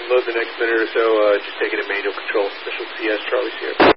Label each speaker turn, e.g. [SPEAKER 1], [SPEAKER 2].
[SPEAKER 1] unload the next minute or so, just taking a manual control, Special CS, Charlie Sierra.